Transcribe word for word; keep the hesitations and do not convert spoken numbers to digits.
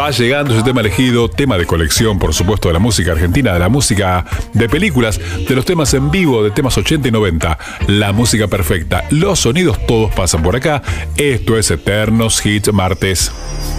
Va llegando ese tema elegido, tema de colección, por supuesto, de la música argentina, de la música de películas, de los temas en vivo, de temas ochenta y noventa. La música perfecta, los sonidos todos pasan por acá. Esto es Eternos Hits Martes.